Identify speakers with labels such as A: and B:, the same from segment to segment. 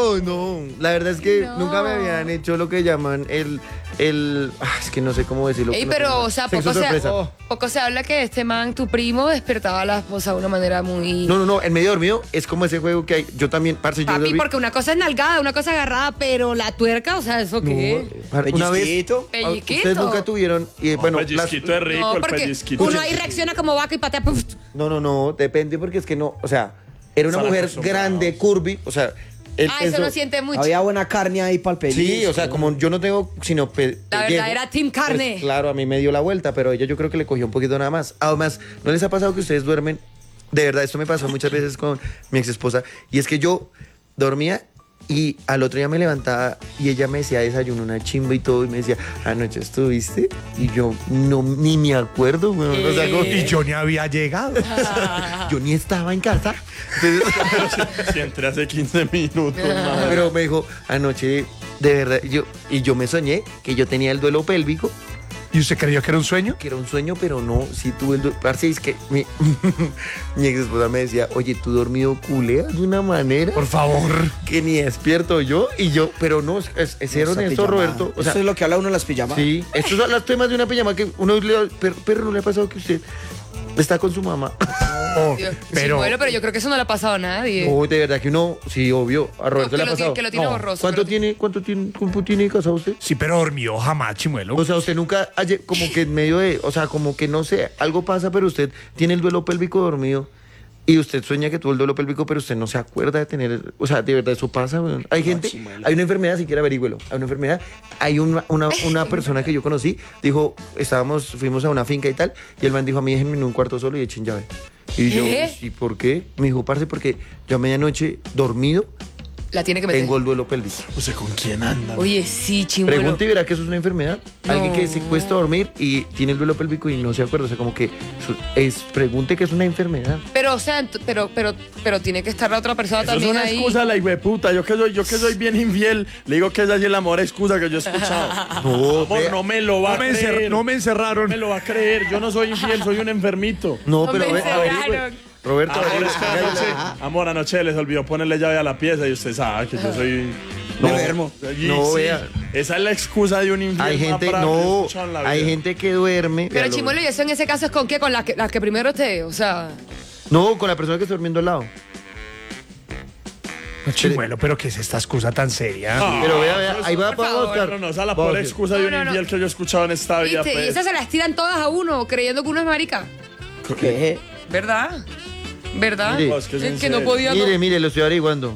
A: No. La verdad es que nunca me habían hecho lo que llaman es que no sé cómo decirlo.
B: Ey, pero, o sea, poco se habla que este man, tu primo, despertaba a la esposa de una manera muy...
A: No, en medio dormido es como ese juego que hay. Yo también, parce, yo
B: Papi,
A: dormí.
B: porque una cosa es nalgada, una cosa agarrada, pero la tuerca, o sea, ¿eso qué?
A: Una vez,
C: Pellizquito.
B: Pellizquito.
A: ustedes nunca tuvieron, y bueno,
D: El pellizquito es rico,
B: No,
D: el
B: porque
D: pellizquito.
B: uno ahí reacciona como vaca y patea. Puf.
A: no, depende porque es que no, o sea, era una
D: Están
A: mujer
D: acostumbrados.
A: grande, curvy, o sea, el
B: Eso
A: peso-
B: no siente mucho.
C: Había buena carne ahí para el pellizco.
A: Sí, o sea, como yo no tengo sino
B: La verdad era team carne.
A: pues, claro, a mí me dio la vuelta, pero ella yo creo que le cogió un poquito nada más. Además, ¿no les ha pasado que ustedes duermen? De verdad, esto me pasó muchas veces con mi ex esposa, y es que yo dormía y al otro día me levantaba y ella me decía desayuno una chimba y todo, y me decía, anoche estuviste, y yo no ni me acuerdo, weón. O sea, como-
E: Y yo ni había llegado.
A: yo ni estaba en casa. Entonces,
D: Si entré hace 15 minutos, madre.
A: pero me dijo, anoche, de verdad, yo me soñé que yo tenía el duelo pélvico,
E: ¿Y usted creyó que era un sueño?
A: que era un sueño, pero no, sí tuve el duelo. Parce, es que mi ex esposa me decía, oye, tú dormido culeas de una manera
E: Por favor.
A: que ni despierto yo, y yo, pero no, es ser
C: Esa
A: honesto,
C: pijamada.
A: Roberto. O sea,
C: Eso es lo que habla uno en las pijamas.
A: sí, estos son los temas de una pijama que uno le pero no le ha pasado que usted está con su mamá.
B: Dios.
E: Pero-
B: Bueno, pero yo creo que eso no le ha pasado a nadie.
A: No, de verdad que uno, sí, obvio, a Roberto le ha pasado.
B: Que lo tiene
E: No.
B: borroso.
A: ¿Cuánto
B: que lo
A: tiempo tiene casado usted?
E: Sí, pero dormió jamás, chimuelo.
A: O sea, usted nunca, como que en medio de, o sea, como que no sé, algo pasa, pero usted tiene el duelo pélvico dormido y usted sueña que tuvo el duelo pélvico, pero usted no se acuerda de tener, o sea, de verdad eso pasa, weón. Hay gente,
C: chimuelo.
A: hay una enfermedad, si quiere averígüelo, hay una enfermedad, hay una persona que yo conocí, dijo, fuimos a una finca y tal, y el man dijo, a mí déjenme en un cuarto solo y echen llave. Y yo,
B: ¿Qué?
A: ¿y por qué? Me dijo, parce, porque yo a medianoche dormido
B: La tiene que meter.
A: tengo el duelo pélvico.
D: O sea, ¿con quién anda?
B: Oye, sí, chimuelo.
A: Pregunte y verá que eso es una enfermedad.
B: No.
A: Alguien que se cuesta dormir y tiene el duelo pélvico y no se acuerda. O sea, como que pregunte que es una enfermedad.
B: Pero, o sea, pero tiene que estar la otra persona
D: Eso es
B: también
D: una
B: ahí.
D: excusa, la hijueputa. Yo que soy bien infiel, le digo que esa sí es la mejor excusa que yo he escuchado.
A: No,
D: Amor,
A: vea.
D: no me lo va a creer.
E: No me encerraron.
D: No me lo va a creer. Yo no soy infiel, soy un enfermito.
A: No,
B: No
A: pero
B: me
A: averigüe.
B: encerraron.
A: Roberto,
D: Amor,
A: averigüe.
D: es que anoche les olvidó ponerle llave a la pieza y usted sabe que yo soy...
C: Enfermo.
D: Y
A: No,
D: sí,
A: vea.
D: esa es la excusa de un infiel.
A: Hay
D: más
A: gente,
D: bravo que he
A: no,
D: escuchado en la
A: hay
D: vida.
A: gente que duerme.
B: Pero
A: vea,
B: chimuelo, ¿y eso en ese caso es con qué? Con las que primero te, o sea...
A: No, con la persona que está durmiendo al lado.
E: No, chimuelo, pero ¿qué es esta excusa tan seria?
A: Pero vea, ahí va
B: por
A: para
B: favor.
A: Oscar.
D: No, esa es la
A: Va,
D: peor
A: Oscar.
D: excusa de un
B: No, no.
D: infiel que yo he escuchado en esta vida.
B: ¿Viste? Y
D: pues.
B: esas se las tiran todas a uno, creyendo que uno es marica.
C: ¿Qué?
B: ¿Verdad? ¿Verdad?
A: Mire.
D: No, es que es en
B: que no
D: serio.
B: podía...
A: Mire, lo estoy averiguando.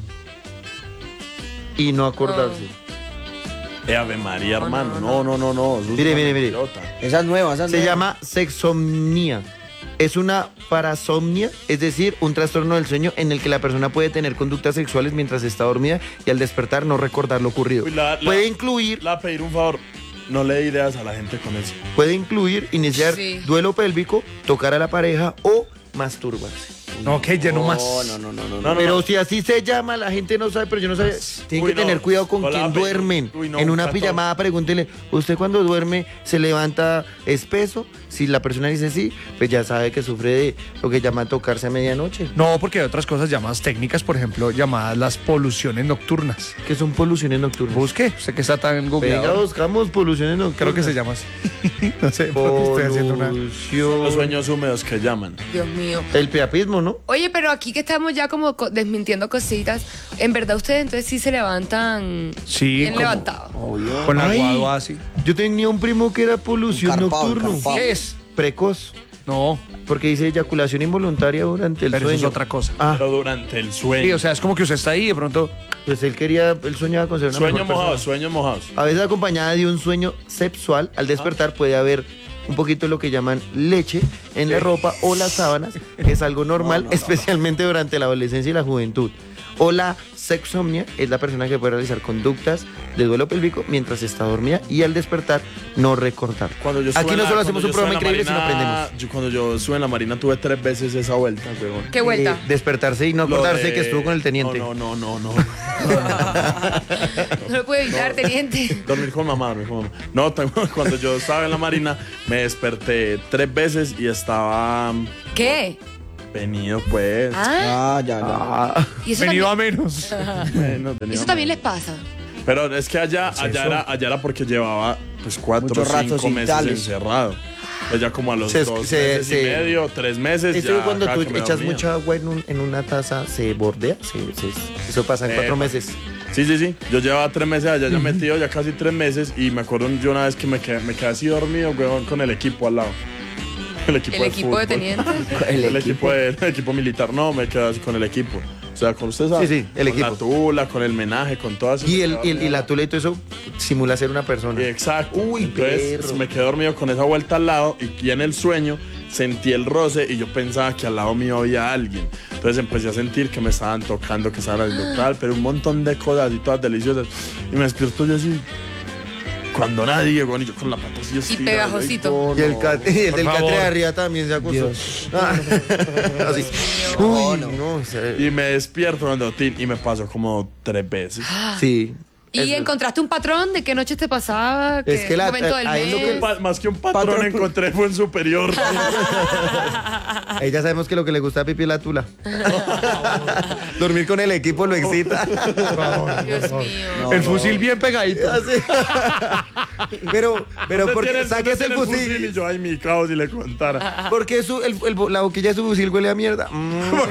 A: Y no acordarse.
D: Ave María, hermano. No. eso es
A: Mire,
D: una
A: mire.
D: mentirota.
C: Esa es nueva, esa es
A: Se
C: nueva.
A: llama sexomnia. Es una parasomnia, es decir, un trastorno del sueño en el que la persona puede tener conductas sexuales mientras está dormida y al despertar no recordar lo ocurrido.
D: Uy,
A: Puede incluir
D: Le voy a pedir un favor. No le dé ideas a la gente con eso.
A: iniciar
B: Sí.
A: duelo pélvico, tocar a la pareja o masturbarse.
E: No, que lleno más.
D: No,
A: Pero si así se llama, la gente no sabe, pero yo no sabía. Tienen
D: Uy,
A: que tener
D: no.
A: cuidado con
D: Hola,
A: quien
D: pero-
A: duermen.
D: uy, no,
A: En una
D: gato.
A: pijamada, pregúntele, ¿usted cuando duerme se levanta espeso? Si la persona dice sí, pues ya sabe que sufre de lo que llama tocarse a medianoche.
E: No, porque hay otras cosas llamadas técnicas, por ejemplo, llamadas las poluciones nocturnas.
A: Que son poluciones nocturnas.
E: Busque, usted que está tan
A: Venga,
E: googleado.
A: buscamos poluciones nocturnas.
E: Creo que se llama así. No sé, porque estoy haciendo una...
A: Polución.
D: Los sueños húmedos que llaman.
B: Dios mío.
A: El priapismo, ¿no?
B: Oye, pero aquí que estamos ya como desmintiendo cositas, en verdad ustedes entonces sí se levantan
E: Sí,
B: bien
E: como-
B: levantados.
E: Con
A: Ay.
E: aguado así.
A: Yo tenía un primo que era polución
C: Encarpado,
A: nocturno.
C: encarpado.
E: ¿Qué es?
A: Precoz.
E: No,
A: Porque dice eyaculación involuntaria durante el
E: pero
A: sueño.
E: eso es otra cosa.
A: Ah,
D: Pero durante el sueño.
E: Sí, o sea, es como que usted está ahí y de pronto...
A: pues él soñaba con ser una
D: Sueños
A: mejor persona.
D: mojados, sueños mojados.
A: A veces acompañada de un sueño sexual, al despertar puede haber un poquito de lo que llaman leche en la ropa o las sábanas, que es algo normal, especialmente durante la adolescencia y la juventud. O la sexomnia es la persona que puede realizar conductas de duelo pélvico mientras está dormida y al despertar no recordar.
D: Cuando yo
A: Aquí
D: estuve
A: no
D: en
A: solo
D: la-
A: hacemos
D: cuando
A: un
D: yo estuve
A: programa
D: en la
A: increíble, sino
D: Marina,
A: aprendemos.
D: Cuando yo estuve en la Marina tuve 3 veces esa vuelta, weón.
B: ¿Qué vuelta?
A: Despertarse y no
D: Lo
A: acordarse
D: de-
A: que estuvo con el teniente.
D: No.
B: No lo puede evitar, teniente.
D: Dormir con mamá. No, cuando yo estaba en la Marina me desperté 3 veces y estaba...
B: ¿Qué?
D: Venido, pues.
C: Ya.
B: Y eso
E: Venido
B: también,
E: a menos.
D: Bueno, venido
B: eso también
D: menos.
B: les pasa.
D: Pero es que allá era porque llevaba pues 4
C: Mucho
D: o
C: rato
D: 5
C: sin
D: meses
C: tales.
D: encerrado. Pues ya como a los
A: Se-
D: 2
A: se-
D: meses
A: se-
D: y medio, 3 meses.
A: Esto
D: ya
A: cuando
D: cada
A: tú
D: que me
A: echas
D: dormía.
A: mucha agua en una taza, se bordea. Eso pasa en 4 meses.
D: Sí. Yo llevaba 3 meses allá, ya metido ya casi 3 meses. Y me acuerdo yo una vez que me quedé así dormido, weón, con el equipo al lado. El equipo,
B: El equipo de
D: fútbol.
B: teniente.
D: El equipo militar. No, me quedé así con el equipo. O sea, con ustedes saben.
A: Sí, el
D: con
A: equipo.
D: la tula, con el menaje, con todas.
A: Y la tula y todo eso simula ser una persona.
D: Exacto.
A: Uy,
D: Entonces
A: perro.
D: me quedé dormido con esa vuelta al lado y en el sueño sentí el roce y yo pensaba que al lado mío había alguien. Entonces empecé a sentir que me estaban tocando, que estaban haciendo tal, pero un montón de cosas y todas deliciosas. Y me despierto yo así. Cuando nadie, bueno, y yo con la pata así estirada,
B: pegajosito.
A: Y el del
E: favor.
A: catre de arriba también se acostó. Así. Uy, no. O sea,
D: Y me despierto cuando y me pasó como 3 veces.
A: sí.
B: ¿Y encontraste un patrón de qué noche te pasaba?
A: Es que la-
B: momento del
A: ahí lo que
B: mes?
D: Más que un patrón encontré fue un superior.
A: Ahí ya sabemos que lo que le gusta a Pipi es la tula. Dormir con el equipo lo excita.
B: Dios mío.
E: El fusil bien pegadito.
A: Pero
D: ¿Dónde
A: porque
D: tienes-
A: saques
D: dónde
A: el
D: tienes
A: fusil.
D: Y yo, ay, mi caos, si le contara.
A: Porque la boquilla de su fusil huele a mierda.
D: Por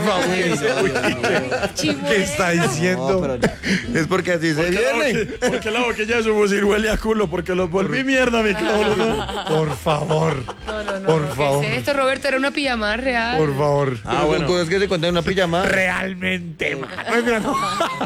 D: favor.
B: Chimuelo.
A: ¿Qué está diciendo?
C: No, pero ya.
A: Es porque así se viene.
D: Porque la boquilla de su fusil huele a culo, porque los volví mierda, mi caos.
E: Por favor.
B: No.
E: Por
B: ¿Qué
E: favor.
B: es esto, Roberto? Era una pijamada real.
E: Por favor.
D: Ah, bueno.
A: Cosas que se cuentan en una pijama.
E: Realmente, mano.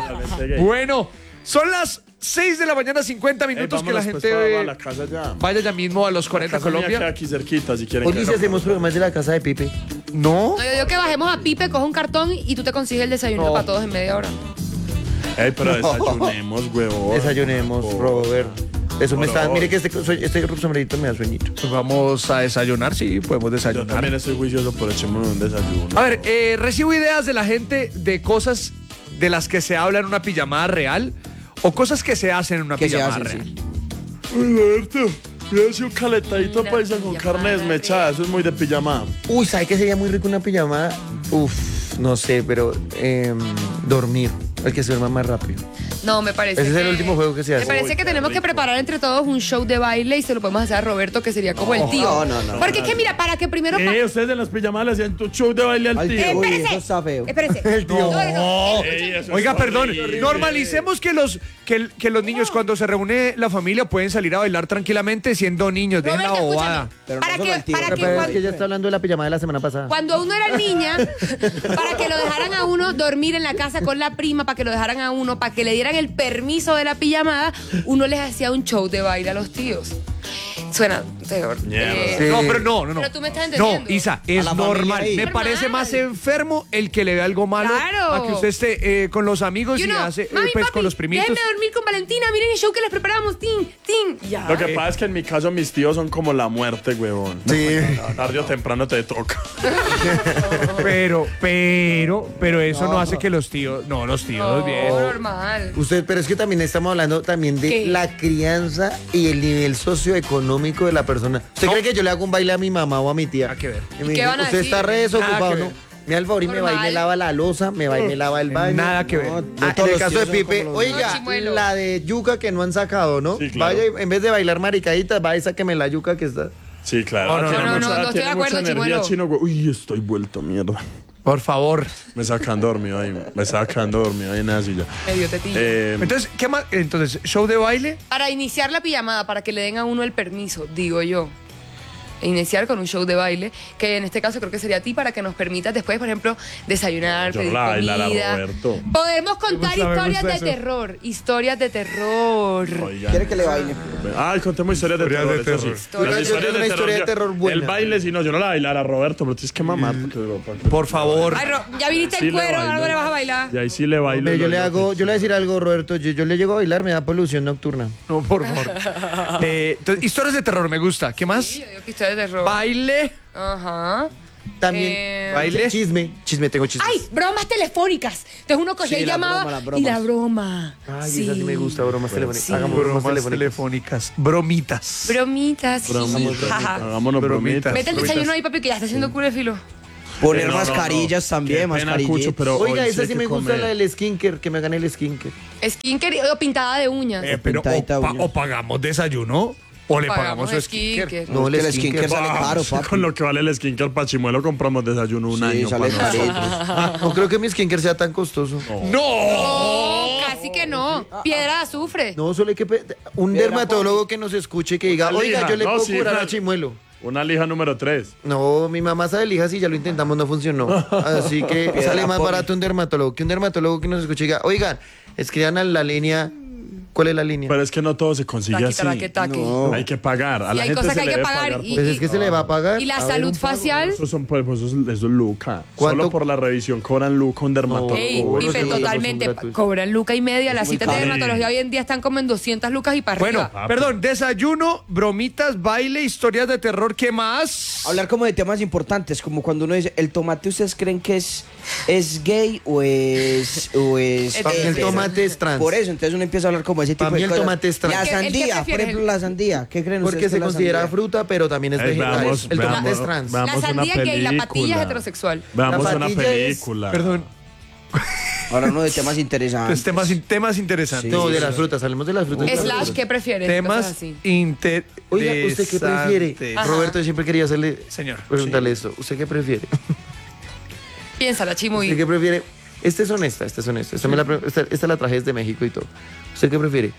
E: Bueno, son las 6 de la mañana, 50 minutos que la gente
D: a la casa ya.
E: vaya ya mismo a los 40
D: Casa mía queda
E: Colombia.
D: aquí cerquita, si quieren.
A: Hoy
D: que
A: si
D: hagamos.
A: hacemos programas de la casa de Pipe.
E: No.
B: No, yo digo que bajemos a Pipe, coja un cartón y tú te consigues el desayuno para todos en media hora.
D: Ey, pero desayunemos, huevón.
A: Desayunemos,
D: Por
A: Robert. Eso me está.
D: favor.
A: Mire que este sombrerito me da sueñito.
E: Pues vamos a desayunar, sí, podemos
D: Yo
E: desayunar.
D: también estoy juicioso por echarme un desayuno.
E: A ver, recibo ideas de la gente de cosas de las que se habla en una pijamada real o cosas que se hacen en una
C: ¿Qué se
E: pijamada
C: hacen?
E: real.
C: Sí.
D: Uy, Roberto, yo hacía un caletadito
B: Una
D: paisa con carne
B: pijamada
D: desmechada. Eso es muy de pijamada.
A: Uy, ¿sabe qué sería muy rico una pijamada? Uf, no sé, pero dormir. El que se duerma más rápido.
B: No, me parece.
A: Ese es el
B: que-
A: último juego que se hace.
B: Me parece
D: Uy,
B: que
D: qué
B: tenemos que
D: rico.
B: preparar entre todos un show de baile y se lo podemos hacer a Roberto, que sería como el tío.
C: no.
B: Porque es que mira, para que primero.
D: Ustedes en las pijamadas le hacían tu show de baile al
C: Al
D: tío.
C: tío. Uy,
B: Espérese.
C: eso está feo.
B: Espérese.
E: No.
D: Ey, eso
E: Oiga,
D: es
E: perdón,
D: horrible.
E: normalicemos que los niños cuando se reúne la familia pueden salir a bailar tranquilamente siendo niños, dejen la
B: Roberto,
E: bobada.
B: escúchame.
C: Pero no
B: Para
C: solo
B: que,
C: al tío.
B: para que
A: Pero es
B: cuando,
A: que ella está hablando de la pijamada de la semana pasada.
B: cuando uno era niña, para que lo dejaran a uno dormir en la casa con la prima, para que lo dejaran a uno, para que le dieran el permiso de la pijamada, uno les hacía un show de baile a los tíos. Suena peor.
D: Mierda.
A: Sí.
E: No, pero no.
B: Pero tú me estás
E: No,
B: entendiendo.
E: Isa, es
C: la familia
E: normal.
C: ahí.
E: Me
B: Normal.
E: parece más enfermo el que le ve algo malo
B: Claro.
E: a que usted esté con los amigos
B: Y
E: y
B: uno,
E: hace
B: mami,
E: pues
B: papi,
E: con los primitos.
B: déjenme dormir con Valentina, miren el show que les preparamos, tin, tin. Ya.
D: Lo que pasa es que en mi caso mis tíos son como la muerte, huevón.
A: Sí.
D: Tarde o temprano te toca.
E: Pero eso no hace que los tíos, los tíos bien.
B: Normal.
A: Usted, pero es que también estamos hablando también de
B: ¿Qué?
A: la crianza y el nivel socioeconómico de la persona. ¿Usted cree que yo le hago un baile a mi mamá o a mi tía?
E: Nada que ver.
A: Y me
B: ¿Qué
A: dice,
B: van a
A: usted
B: decir?
A: está re
E: Nada
A: desocupado,
E: que
A: ¿no?
E: ver.
A: Me al favor y me va y me
B: Normal.
A: lava la loza, me va y me lava el baño.
E: Nada que ver.
C: No,
A: En
C: todos
A: el
C: los
A: caso
C: tíos
A: de
C: son
A: Pipe,
C: como los-
B: No,
A: oiga,
B: chimuelo.
A: la de yuca que no han sacado, ¿no?
D: Sí, claro.
A: Vaya, en vez de bailar maricaditas, vaya y sáqueme la yuca que está.
D: Sí, claro.
E: No,
D: Tiene
B: no,
D: mucha-
B: no estoy de
D: tiene
B: acuerdo,
D: mucha energía,
B: chimuelo.
D: chino, güey. Uy, estoy vuelto mierda.
E: Por favor.
D: Me sacan dormido ahí. Me sacan dormido ahí en la silla.
B: Medio tetillo.
E: Entonces, ¿qué más? Entonces, show de baile.
B: Para iniciar la pijamada, para que le den a uno el permiso, digo yo. Iniciar con un show de baile, que en este caso creo que sería a ti para que nos permitas después, por ejemplo, desayunar,
D: Yo
B: pedir
D: la bailar a
B: comida.
D: Roberto.
B: Podemos contar
E: Me gusta
B: historias de
E: eso.
B: terror, historias de terror.
D: Oigan.
C: ¿Quiere que le baile?
D: Ay, contemos historias de
E: Historias
D: terror.
E: de
D: eso sí.
E: terror.
B: Historias
D: Las
B: de
D: historias
A: terror. Una historia de terror buena.
D: El baile, si no, yo no la bailar a Roberto, pero tienes que mamar.
E: Por favor.
B: Ay, ya viniste en cuero, ahora no le vas a bailar.
D: Y ahí sí le bailo.
A: Yo le hago, yo le voy a decir algo, Roberto, yo le llego a bailar, me da polución nocturna.
E: No, por favor. Entonces, historias de terror me gusta. ¿Qué más?
B: Sí, yo digo que historias de terror.
E: Baile.
B: Ajá.
A: También,
E: baile.
A: chisme, tengo chismes.
B: Ay, bromas telefónicas. Entonces uno cogía
C: Sí,
B: y
C: la
B: llamaba
C: broma, las bromas.
B: y la broma.
A: Ay, esa sí me gusta, bromas telefónicas.
B: Sí.
A: Hagamos bromas
E: Bromas
A: telefónicas.
E: telefónicas. Bromitas.
B: Bromitas.
D: Hagámonos
E: Bromitas.
D: bromitas.
B: Vete el desayuno ahí, papi, que ya está haciendo culo de filo.
C: Poner
D: No, no,
C: mascarillas
D: no.
C: también,
D: Qué pena,
C: mascarillas.
D: Cucho, pero
A: Oiga,
D: hoy
A: esa
D: sé
A: sí
D: que
A: me gusta,
D: comer.
A: la del skinker, que me hagan el skinker.
B: Skincare o pintada de uñas.
E: Pero
C: pintadita uñas.
E: o pagamos desayuno o le pagamos su skincare.
B: skincare.
A: No,
C: Es que
A: el
C: el skincare
A: skinker.
C: sale caro, papi.
D: Con lo que vale el skincare para Chimuelo compramos desayuno un
C: Sí,
D: año
C: sale
D: para
C: caro.
D: nosotros.
A: No creo que mi skinker sea tan costoso.
B: No, casi que no. Piedra de azufre.
A: No, solo hay que un dermatólogo que nos escuche y que diga,
D: Una
A: oiga,
D: lija,
A: yo le
D: no,
A: puedo
D: sí,
A: curar
D: una-
A: a Chimuelo.
D: Una lija número 3.
A: No, mi mamá sabe lijas y ya lo intentamos, no funcionó. Así que sale más barato un dermatólogo que nos escuche y diga, oigan, escriban a la línea. ¿Cuál es la línea?
D: Pero es que no todo se consigue
B: Taqui,
D: así.
B: taraque, taque.
C: No.
D: Hay que pagar. A
B: Y
D: la
B: hay
D: gente
B: cosas
D: se
B: que hay
D: le
B: que
D: debe
B: pagar
D: pagar.
B: y-
A: Pues es que se le va a pagar.
B: Y la
A: A ver,
B: salud
A: un pago.
B: facial.
D: Eso son pues, eso es luca.
A: ¿Cuánto?
D: Solo por la revisión cobran luca un dermatólogo.
B: Ey,
A: No,
B: Pipe,
A: no, no,
B: totalmente.
A: son gratuitos.
B: Cobran luca y media. Las citas de
D: caro.
B: dermatología hoy en día están como en 200 lucas y para
E: Bueno,
B: arriba.
E: perdón, desayuno, bromitas, baile, historias de terror, ¿qué más?
C: Hablar como de temas importantes, como cuando uno dice, ¿el tomate ustedes creen que es gay o es
B: Para mí el
C: hetero?
A: tomate es trans.
C: Por eso, entonces uno empieza a hablar como de ese tipo
A: Para mí
C: de
A: el
C: cosas.
A: tomate es trans.
C: La
B: ¿El qué
C: sandía, por
B: prefieres?
C: ejemplo, la sandía. ¿Qué creen
A: Porque
C: ustedes
A: se
C: de la
A: considera
C: sandía?
A: fruta, pero también es vegetal.
D: veamos,
A: El tomate
D: veamos,
A: es trans.
D: veamos
B: La sandía
D: una
B: gay, la patilla
D: película.
B: es heterosexual.
D: Veamos
A: La
D: una
A: patilla es-
D: película.
E: Perdón,
C: Ahora uno de temas interesantes.
E: temas interesantes.
A: No, de las frutas, hablemos de las frutas.
B: Slash, ¿qué prefieres?
E: Temas
B: Cosas así.
E: interesantes.
A: Oiga, ¿usted qué prefiere?
B: Ajá.
A: Roberto, yo siempre quería hacerle,
E: Señor.
A: preguntarle esto. ¿Usted qué prefiere?
B: Piénsala,
A: ¿Usted
B: Chimuy.
A: qué prefiere? Esta es honesta. Esta la traje desde México y todo. ¿Usted qué prefiere?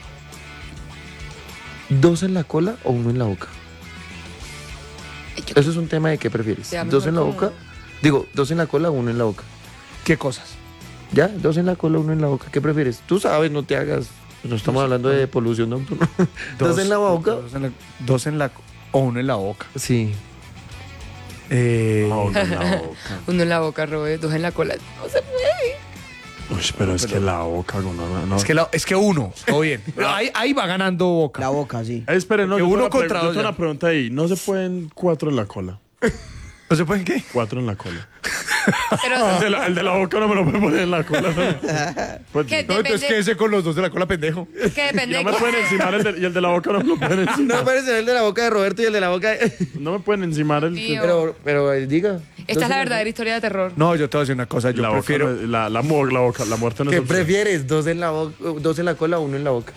A: ¿Dos en la cola o uno en la boca? Eso es un tema de qué prefieres.
B: Ya,
A: ¿Dos
B: mejor
A: en la
B: como-
A: boca? Digo, ¿dos en la cola o uno en la boca?
E: ¿Qué cosas?
A: ¿Ya? ¿Dos en la cola o uno en la boca? ¿Qué prefieres? Tú sabes, no te hagas. No estamos hablando de polución nocturna. ¿Dos en la boca?
E: Dos en la o uno en la boca.
A: Sí.
D: No, no, la boca.
B: Uno en la boca, Robert, dos en la cola. No se puede.
D: Uy, pero es que la boca, no.
E: Es que uno, todo bien. Ahí va ganando boca.
C: La boca, sí.
D: Esperen, no,
E: Que
D: yo tengo
E: uno
D: una pre-
E: contra
D: yo
E: dos
D: tengo
E: ya.
D: una pregunta ahí. ¿No se pueden 4 en la cola?
E: ¿No se pueden qué?
D: 4 en la cola.
B: Pero
D: El de la boca no me lo puede poner en la cola. Pues,
B: ¿Qué?
E: No, entonces
B: Depende-
E: quédese con los dos de la cola, pendejo.
B: que depende
D: no me pueden encimar y el de la boca no me lo pueden
A: No
D: encimar.
A: parece el de la boca de Roberto y el de la boca de...
D: No me pueden encimar el
B: Tío.
A: Pero diga.
B: Esta es la verdadera historia de terror.
E: No, yo te voy a decir una cosa. Yo
D: la boca,
E: prefiero.
D: no- la boca, la muerte no es
A: ¿Qué
D: opción.
A: prefieres? ¿Dos en la boca, dos en la cola o uno en la boca?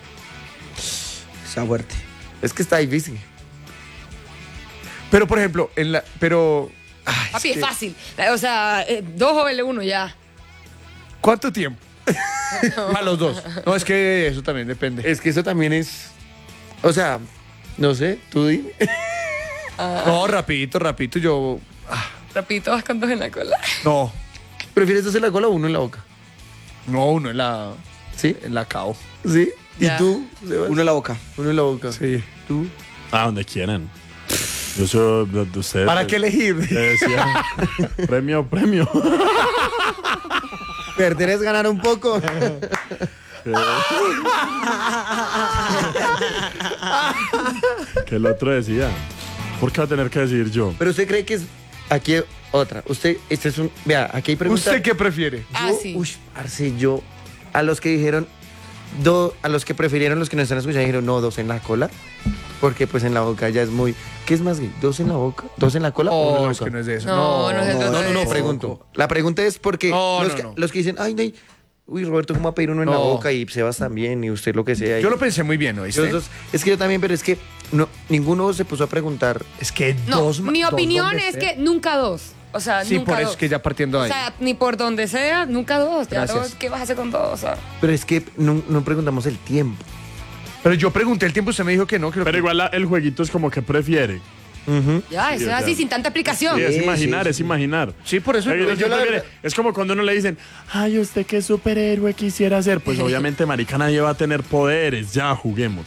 C: Está fuerte.
A: Es que está difícil.
E: Pero, por ejemplo, Pero. Ay,
B: Papi, es fácil. O sea, dos o L1 ya.
E: ¿Cuánto tiempo? Para los dos. No, es que eso también depende.
A: Es que eso también es... O sea, no sé, tú dime.
E: No, rapidito, yo.
B: Rapidito, vas con dos en la cola.
E: No,
A: ¿Prefieres dos en la cola o uno en la boca?
E: no, uno en la.
A: ¿Sí?
E: En la cao.
A: ¿Sí? ¿Y
B: Ya.
A: tú, Sebas?
C: Uno en la boca.
A: Uno en la boca.
E: Sí.
A: ¿Tú?
D: Ah, donde quieran. Yo soy de ustedes.
E: ¿Para qué elegir?
D: Decía, premio.
A: Perder es ganar un poco.
D: Que el otro decía. ¿Por qué va a tener que decir yo?
A: Pero usted cree que es... Aquí otra. Usted, este es un... Vea, aquí hay preguntas.
E: ¿Usted qué prefiere?
B: Ah,
A: Yo,
B: sí.
A: uy, parce, yo... A los que dijeron... a los que prefirieron, los que nos están escuchando, dijeron, no, dos en la cola. Porque pues en la boca ya es muy... ¿Qué es más gay? ¿Dos en la boca? ¿Dos en la cola o uno en
E: Oh,
A: la
E: es
A: boca?
E: que no es de eso.
B: No, no es de
A: No, no, no,
B: eso.
A: pregunto. La pregunta es porque
E: No,
A: los,
E: no,
A: que,
E: no.
A: los que dicen, ay, no, uy, Roberto, ¿cómo va a pedir uno en la
E: No.
A: boca? Y Sebas también, y usted lo que sea.
E: Yo
A: y-
E: lo pensé muy bien, ¿oíste?
A: Entonces, es que yo también, pero es que no, ninguno se puso a preguntar.
E: Es que
B: No,
E: dos.
B: mi
E: dos
B: opinión
E: donde
B: es
E: sea.
B: que nunca dos. O sea,
E: Sí,
B: nunca
E: por eso
B: dos.
E: es que ya partiendo de
B: O
E: ahí.
B: sea, ni por donde sea, nunca dos. Ya
E: Gracias.
B: dos, ¿qué vas a hacer con dos? O sea,
A: Pero es que no preguntamos el tiempo.
E: Pero yo pregunté el tiempo, usted me dijo que no. Que lo
D: Pero igual el jueguito es como que prefiere.
B: ya, eso es así, sin tanta explicación.
D: Sí, es
C: Sí,
D: imaginar,
C: sí,
D: es imaginar.
E: Sí, por eso.
A: yo la verdad-
D: Es como cuando uno le dicen, ay, ¿usted qué superhéroe quisiera ser? Pues obviamente, marica, nadie va a tener poderes. Ya, juguemos.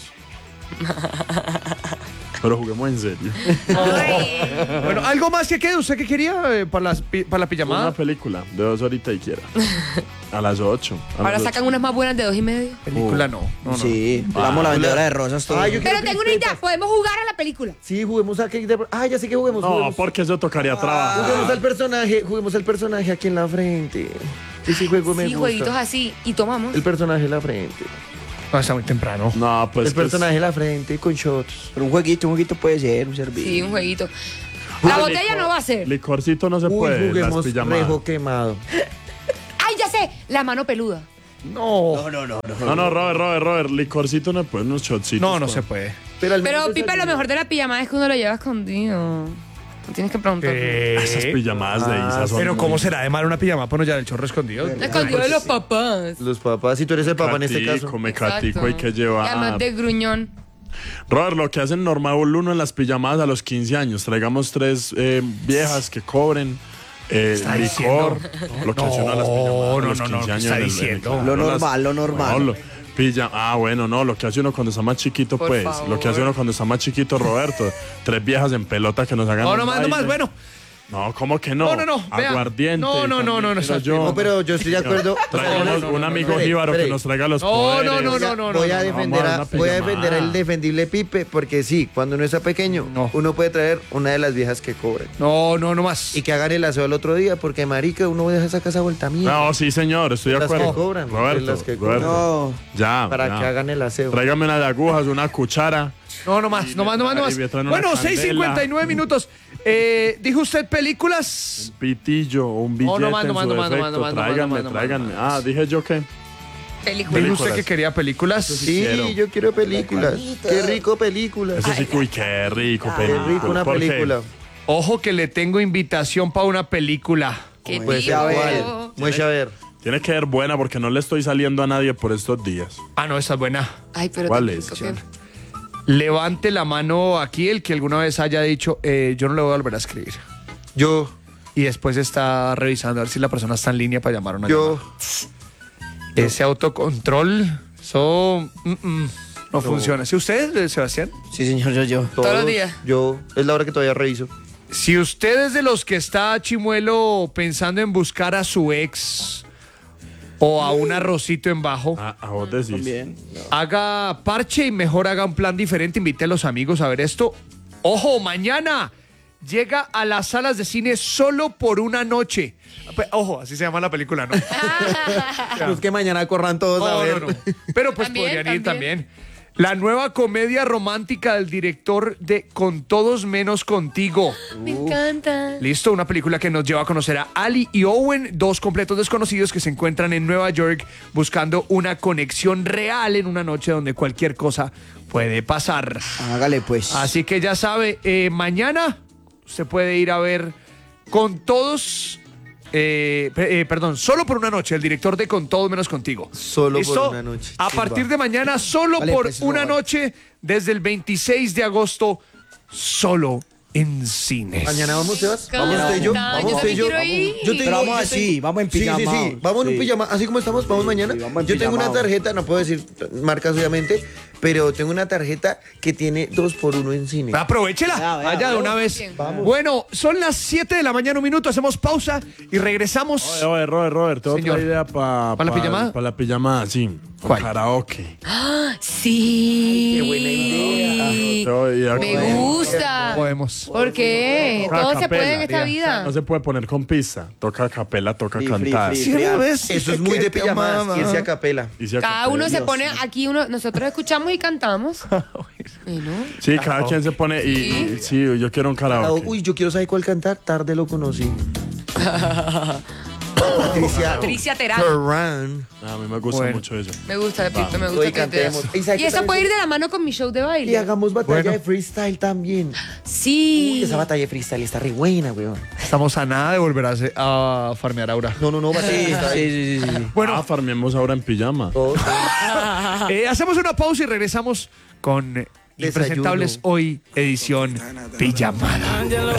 D: Pero juguemos en serio.
E: Bueno, ¿algo más que quede? ¿Usted qué quería para la
D: Una
E: pijamada?
D: película de 2 horitas y quiera. A las 8.
B: Ahora sacan unas más buenas de 2.5.
E: Película no. No.
C: Sí, vamos la vendedora de rosas todo.
A: Ay, yo
B: Pero
A: quiero
B: tengo una idea,
A: crispetas.
B: podemos jugar a la película.
A: Sí, juguemos a Cake de... Ah, ya sé que juguemos.
D: No,
A: juguemos.
D: porque eso tocaría trabajar.
A: Juguemos al personaje aquí en la frente. Ese juego me
B: Sí,
A: gusta.
B: jueguitos así. Y tomamos.
A: El personaje en la frente.
E: No, está muy temprano.
D: No, pues.
A: el personaje en la frente con shots.
C: Pero un jueguito puede ser, un servicio.
B: Sí, un jueguito. La botella no va a ser.
D: Licorcito no se
A: Uy,
D: puede. Las
A: juguemos
D: pijamadas.
A: rejo quemado.
B: ¡Ay, ya sé! La mano peluda.
E: No,
D: No, Robert, licorcito no puede, unos shotcitos.
E: no, no
D: pues.
E: se puede.
A: Pero, al
B: Pero,
A: menos
B: Pipe, lo mejor de la pijamada es que uno lo lleva escondido. No tienes que preguntar.
D: Esas pijamadas de Isa son
E: Pero
D: muy-
E: ¿cómo será de mal una pijama? Ponos ya el chorro escondido.
B: Escondido de los papás.
A: Los papás, si tú eres el papá en este
D: Catico,
A: caso.
D: mecatico hay que
B: Y
D: llevar.
B: además de gruñón.
D: Robert, lo que hacen normal uno en las pijamadas a los 15 años, traigamos 3 viejas que cobren licor. Lo que hace uno a las pijamadas a los 15 años.
E: está
D: en el-
E: diciendo?
C: Lo normal, lo normal.
D: Bueno, no, lo que hace uno cuando está más chiquito,
B: Por
D: pues.
B: favor.
D: Lo que hace uno cuando está más chiquito, Roberto. 3 viejas en pelota que nos hagan.
E: No,
D: un
E: no más, no más.
D: baile.
E: Bueno,
D: No, ¿cómo que no?
E: No, vea.
D: Aguardiente.
E: No,
D: también quiero
E: está
D: yo.
A: No, pero yo estoy de acuerdo.
D: Traigamos un amigo
A: espere,
D: jíbaro que
A: espere.
D: nos traiga los
E: No,
D: poderes.
A: Voy a defender
D: Vamos a
A: a,
D: una
A: voy a
D: pijamada.
A: defender al defendible Pipe, porque sí, cuando uno está pequeño,
E: No.
A: uno puede traer una de las viejas que cobren.
E: no más.
A: Y que hagan el aseo al otro día, porque marica, uno deja esa casa vuelta mierda.
D: No, sí, señor, estoy de
A: Las que
D: acuerdo.
A: cobran,
D: Roberto,
A: las que
D: Roberto.
C: No.
D: Ya.
A: para
D: ya.
A: que hagan el aseo.
D: Tráigame una de agujas, una cuchara.
E: No más.
D: y me traen una
E: Bueno,
D: candela.
E: 6:59 minutos. ¿Dijo usted películas?
D: Un pitillo o un billete
E: No, no más,
D: en
E: no más,
D: su
E: no más, no más,
D: defecto.
E: no más, no más,
D: Tráiganme,
E: no más,
D: tráiganme.
E: no más.
D: Ah, dije yo qué.
B: Película.
E: Dijo usted
D: Películas.
E: que quería películas.
A: Sí,
D: quiero.
A: yo quiero películas. Qué rico películas.
D: Eso sí, uy, qué rico
A: Qué
D: película.
A: rico una
D: ¿Por qué?
A: película.
E: Ojo que le tengo invitación para una película.
B: Qué
A: Pues
B: rico.
A: a ver, muestra a ver.
D: Tiene que ver buena porque no le estoy saliendo a nadie por estos días.
E: Ah, no, esa es buena.
B: Ay, pero
D: ¿Cuál
B: qué
D: es?
B: rico
E: Levante la mano aquí el que alguna vez haya dicho, yo no le voy a volver a escribir.
A: Yo,
E: Y después está revisando a ver si la persona está en línea para llamar a una
A: yo,
E: llamada. Ese autocontrol, eso no funciona. ¿Si usted, Sebastián?
C: Sí, señor, yo.
B: Todos los días.
A: Yo, es la hora que todavía reviso.
E: Si usted es de los que está, Chimuelo, pensando en buscar a su ex o a un arrocito en bajo,
D: A vos decís.
C: Bien.
E: haga parche y mejor haga un plan diferente. Invite a los amigos a ver esto. ¡Ojo! Mañana llega a las salas de cine solo por una noche. Ojo, así se llama la película, ¿no?
A: No es que mañana corran todos a ver.
E: No. Pero pues
B: También,
E: podrían ir
B: también.
E: también. La nueva comedia romántica del director de Con Todos Menos Contigo.
B: Me encanta.
E: Listo, una película que nos lleva a conocer a Ali y Owen, dos completos desconocidos que se encuentran en Nueva York buscando una conexión real en una noche donde cualquier cosa puede pasar.
C: Hágale, pues.
E: Así que ya sabe, mañana usted puede ir a ver Con Todos, solo por una noche, el director de Con Todos Menos Contigo.
A: Solo
E: ¿Listo?
A: por una noche.
E: A
A: Chimba.
E: partir de mañana, solo
C: Vale,
E: por
C: pues,
E: una
C: no, vale.
E: noche, desde el 26 de agosto, solo en cines.
A: Mañana vamos, Sebas.
B: Me
A: Vamos usted y yo.
B: encanta,
A: Vamos
B: yo
A: usted y yo.
B: también quiero ir.
A: Yo tengo-
C: Pero vamos
A: yo
C: así,
A: tengo-
C: vamos en
A: Sí,
C: pijama.
A: sí, sí. Vamos en
C: Sí.
A: un pijama. Así como estamos, vamos mañana.
C: sí, vamos en
A: Yo tengo una
C: pijama.
A: tarjeta, no puedo decir marcas obviamente, pero tengo una tarjeta que tiene 2x1 en cine.
E: Aprovechela,
C: Vea, vea,
E: vaya de
C: vea.
E: una vez.
B: Bien.
E: Bueno, son las 7 de la mañana, un minuto, hacemos pausa y regresamos.
D: Oye, Robert, tengo
E: Señor.
D: otra idea para
E: ¿Pa la pijamada?
D: Para la pijamada, sí. Pa'
E: ¿Cuál?
D: karaoke.
B: Sí.
A: Qué buena idea.
D: Te voy a-
B: Me gusta.
E: Podemos.
B: ¿Por qué?
D: Toca
B: Todo
D: a
B: se
D: capela.
B: puede en esta vida.
D: No se puede poner con pizza. Toca a capela, toca
C: Free,
D: cantar.
C: free,
E: Sí,
C: free.
E: una vez.
A: Eso es muy de pijamadas, irse a capela.
D: Y se
B: Cada
D: acapela.
B: uno se pone aquí, nosotros escuchamos y cantamos. Bueno,
D: Sí, cada quien se pone y sí, yo quiero un karaoke.
A: Uy, yo quiero saber cuál cantar. Tarde lo conocí. Patricia
B: Patricia Terán.
A: Ferran.
D: A mí me gusta
E: Bueno.
D: mucho eso.
B: Me gusta, Pito, me
A: Hoy
B: gusta que
A: cantemos.
B: te
A: ¿Y sabe
B: Y
A: qué
B: eso
A: tal
B: puede ir
A: eso?
B: de la mano con mi show de
A: Y
B: baile.
A: hagamos batalla
E: Bueno.
A: de freestyle también.
B: Sí.
A: Uy, esa batalla de freestyle está re buena, weón.
E: Estamos a nada de volver a farmear ahora.
A: No, batalla de
C: Sí,
A: freestyle.
C: sí, sí.
E: Bueno,
D: Farmemos ahora en pijama.
A: Todo.
E: hacemos una pausa y regresamos con Impresentables hoy, edición pijamada.